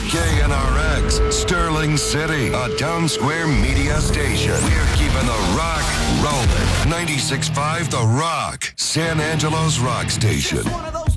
KNRX, Sterling City, a Town Square media station. We're keeping the rock rolling. 96.5 The Rock, San Angelo's rock station.